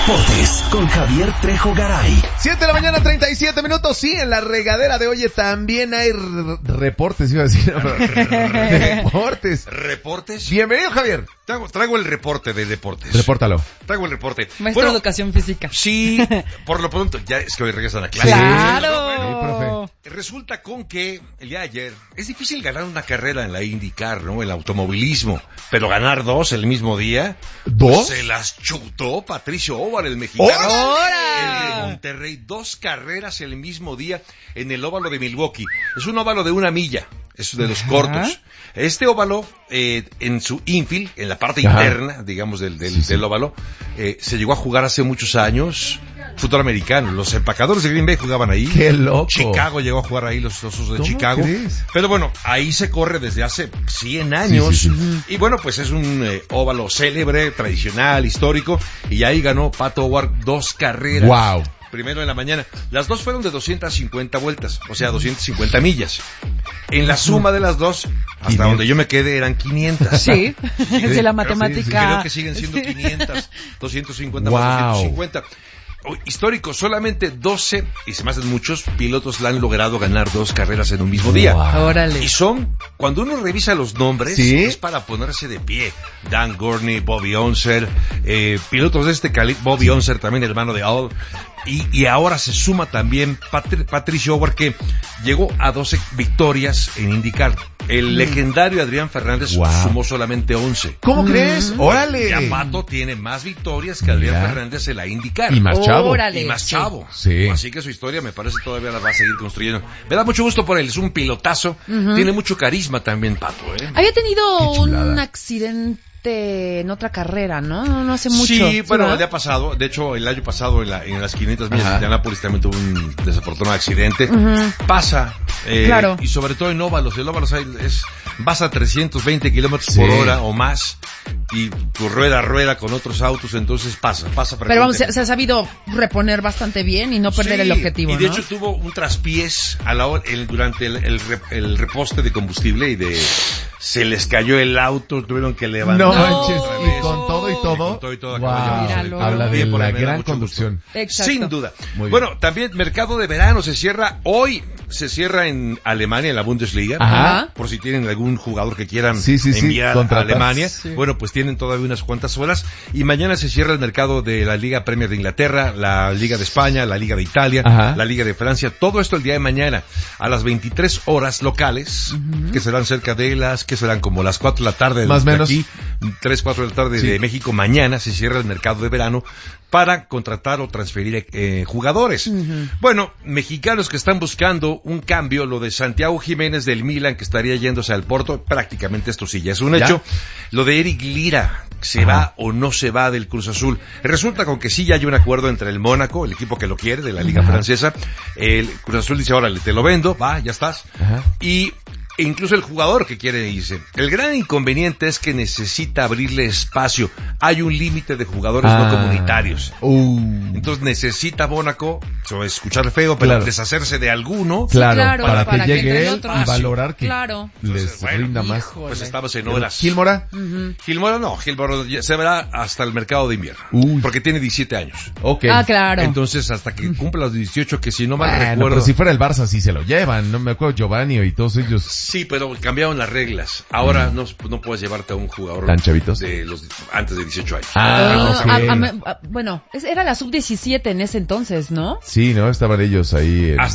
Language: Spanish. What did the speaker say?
Deportes con Javier Trejo Garay. 7:37 a.m. Sí, en la regadera de hoy también hay reportes, iba a decir. Reportes. ¿Reportes? Bienvenido, Javier. Traigo el reporte de deportes. Repórtalo. Traigo el reporte. Maestro de Educación Física. Sí, por lo pronto, ya es que hoy regresan a clase. ¡Claro! Sí, profe. Resulta con que el día de ayer es difícil ganar una carrera en la IndyCar, ¿no? El automovilismo, pero ganar dos el mismo día. ¿Dos? Se las chutó Patricio Óvar, el mexicano. ¡Órale! El de Monterrey, 2 carreras el mismo día en el óvalo de Milwaukee. Es un óvalo de 1 milla, es de los cortos. Este óvalo, en su infield, en la parte interna, digamos, del óvalo, se llegó a jugar hace muchos años fútbol americano. Los empacadores de Green Bay jugaban ahí. ¡Qué loco! Chicago llegó a jugar ahí, los Osos de ¿Cómo Chicago. crees? Pero bueno, ahí se corre desde hace 100 años. Sí. Y bueno, pues es un óvalo célebre, tradicional, histórico. Y ahí ganó Pato Howard 2 carreras. ¡Wow! Primero en la mañana. Las dos fueron de 250 vueltas, o sea, 250 millas. En la suma de las dos, hasta 500. donde yo me quedé, eran 500. Sí, de la matemática. Creo que siguen siendo 500, 250 Wow. más 250. Histórico, solamente 12, y se me hacen muchos, pilotos la han logrado ganar 2 carreras en un mismo día. Wow. Órale. Y son, cuando uno revisa los nombres, ¿Sí? es para ponerse de pie. Dan Gurney, Bobby Unser, pilotos de este calibre, Bobby Unser también, hermano de Al. Y ahora se suma también Patricio Howard, que llegó a 12 victorias en IndyCar. El legendario Adrián Fernández sumó solamente 11. ¿Cómo crees? ¡Órale! Ya Pato tiene más victorias que Adrián Fernández en la IndyCar. Y más chavo. Órale. Y más chavo. Sí. Así que su historia me parece todavía la va a seguir construyendo. Me da mucho gusto por él, es un pilotazo. Tiene mucho carisma también, Pato, Había tenido Qué chulada. un accidente en otra carrera, ¿no? No hace mucho. Sí, bueno, ¿verdad? le ha pasado. De hecho, el año pasado en las 500 millas de Indianápolis también tuvo un desafortunado accidente. Pasa. Claro. Y sobre todo en óvalos. El óvalos vas a 320 kilómetros por hora o más. Y tu rueda a rueda con otros autos, entonces pasa. Pero vamos, se ha sabido reponer bastante bien y no perder el objetivo, y de ¿no? hecho tuvo un traspiés a la hora, durante el reposte de combustible y se les cayó el auto, tuvieron que levantar. No manches, otra vez. y con todo y todo. Con todo y todo. Wow. Míralo. Habla de Bien por la ahí, me da gran mucho conducción. gusto. Exacto. Sin duda. Muy bien. Bueno, también mercado de verano se cierra hoy. Se cierra en Alemania, en la Bundesliga. Ajá. Por si tienen algún jugador que quieran Sí, enviar a contratar. Alemania. Sí. Bueno, pues tienen todavía unas cuantas horas. Y mañana se cierra el mercado de la Liga Premier de Inglaterra, la Liga de España, la Liga de Italia, la Liga de Francia. Todo esto el día de mañana a las 23 horas locales, que serán cerca de que serán como las 4 de la tarde Más o de menos. aquí, 3, 4 de la tarde de México. Mañana se cierra el mercado de verano para contratar o transferir jugadores. Bueno, mexicanos que están buscando un cambio, lo de Santiago Jiménez del Milan, que estaría yéndose al Porto, prácticamente esto sí ya es un hecho. Lo de Eric Lira, ¿se va o no se va del Cruz Azul? Resulta con que sí ya hay un acuerdo entre el Mónaco, el equipo que lo quiere, de la Liga Francesa. El Cruz Azul dice, órale, te lo vendo, ya estás. Y incluso el jugador que quiere irse. El gran inconveniente es que necesita abrirle espacio. Hay un límite de jugadores no comunitarios. Entonces necesita Mónaco, escuchar feo, pero deshacerse de alguno. Claro, para que llegue entre el él otro. y valorar que Claro. les rinda más. Pues estamos en horas. ¿Gilmora? Gilmora no, Gilmora se verá hasta el mercado de invierno. Porque tiene 17 años. Ok. Ah, claro. Entonces hasta que cumpla los 18, que si no mal Bueno, recuerdo. pero si fuera el Barça sí se lo llevan, no me acuerdo, Giovanni y todos ellos. Sí, pero cambiaron las reglas. Ahora no puedes llevarte a un jugador ¿Tan chavitos? de los antes de 18 años. Bueno, era la sub-17 en ese entonces, ¿no? Sí, ¿no? Estaban ellos ahí.